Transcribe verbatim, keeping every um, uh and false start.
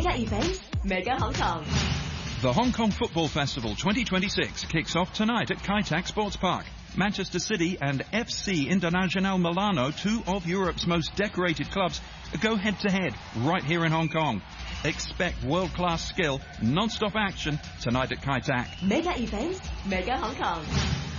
Mega event, Mega Hong Kong. The Hong Kong Football Festival twenty twenty-six kicks off tonight at Kai Tak Sports Park. Manchester City and F C Internazionale Milano, two of Europe's most decorated clubs, go head-to-head right here in Hong Kong. Expect world-class skill, non-stop action tonight at Kai Tak. Mega event, Mega Hong Kong.